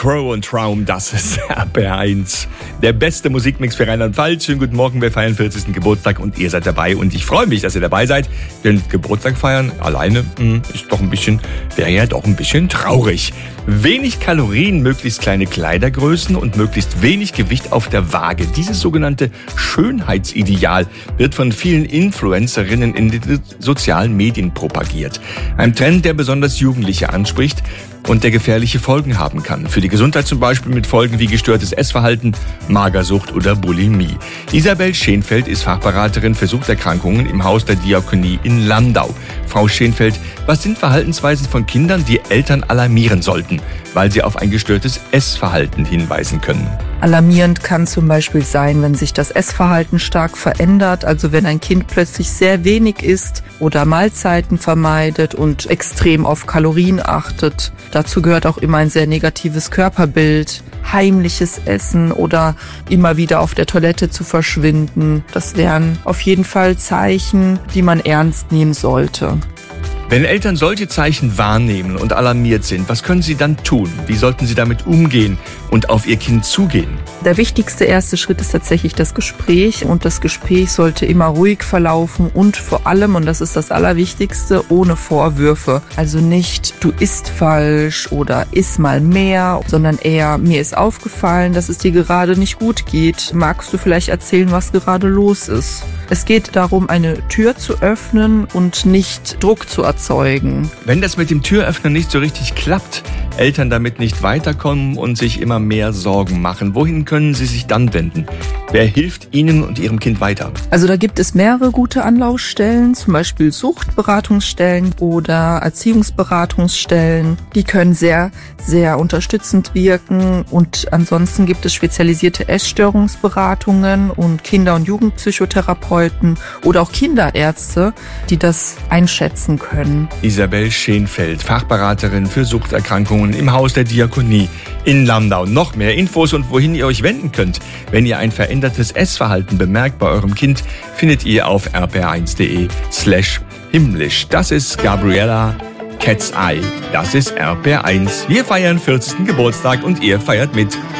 Crow und Traum, das ist RPR1. Der beste Musikmix für Rheinland-Pfalz. Schönen guten Morgen, wir feiern 40. Geburtstag und ihr seid dabei. Und ich freue mich, dass ihr dabei seid. Denn Geburtstag feiern alleine wäre ja doch ein bisschen traurig. Wenig Kalorien, möglichst kleine Kleidergrößen und möglichst wenig Gewicht auf der Waage. Dieses sogenannte Schönheitsideal wird von vielen Influencerinnen in den sozialen Medien propagiert. Ein Trend, der besonders Jugendliche anspricht und der gefährliche Folgen haben kann. Für die Gesundheit zum Beispiel mit Folgen wie gestörtes Essverhalten, Magersucht oder Bulimie. Isabel Schenfeld ist Fachberaterin für Suchterkrankungen im Haus der Diakonie in Landau. Frau Schenfeld, was sind Verhaltensweisen von Kindern, die Eltern alarmieren sollten, weil sie auf ein gestörtes Essverhalten hinweisen können? Alarmierend kann zum Beispiel sein, wenn sich das Essverhalten stark verändert, also wenn ein Kind plötzlich sehr wenig isst oder Mahlzeiten vermeidet und extrem auf Kalorien achtet. Dazu gehört auch immer ein sehr negatives Körperbild, heimliches Essen oder immer wieder auf der Toilette zu verschwinden. Das wären auf jeden Fall Zeichen, die man ernst nehmen sollte. Wenn Eltern solche Zeichen wahrnehmen und alarmiert sind, was können sie dann tun? Wie sollten sie damit umgehen und auf ihr Kind zugehen? Der wichtigste erste Schritt ist tatsächlich das Gespräch und das Gespräch sollte immer ruhig verlaufen und vor allem, und das ist das Allerwichtigste, ohne Vorwürfe. Also nicht, du isst falsch oder iss mal mehr, sondern eher, mir ist aufgefallen, dass es dir gerade nicht gut geht. Magst du vielleicht erzählen, was gerade los ist? Es geht darum, eine Tür zu öffnen und nicht Druck zu erzeugen. Wenn das mit dem Türöffnen nicht so richtig klappt, Eltern damit nicht weiterkommen und sich immer mehr Sorgen machen, wohin können sie sich dann wenden? Wer hilft ihnen und ihrem Kind weiter? Also da gibt es mehrere gute Anlaufstellen, zum Beispiel Suchtberatungsstellen oder Erziehungsberatungsstellen. Die können sehr, sehr unterstützend wirken und ansonsten gibt es spezialisierte Essstörungsberatungen und Kinder- und Jugendpsychotherapeuten oder auch Kinderärzte, die das einschätzen können. Isabel Schenfeld, Fachberaterin für Suchterkrankungen im Haus der Diakonie in Landau. Noch mehr Infos und wohin ihr euch wenden könnt, wenn ihr ein verändertes Essverhalten bemerkt bei eurem Kind, findet ihr auf rpr1.de/himmlisch. Das ist Gabriella Cat's Eye. Das ist RPR1. Wir feiern 40. Geburtstag und ihr feiert mit.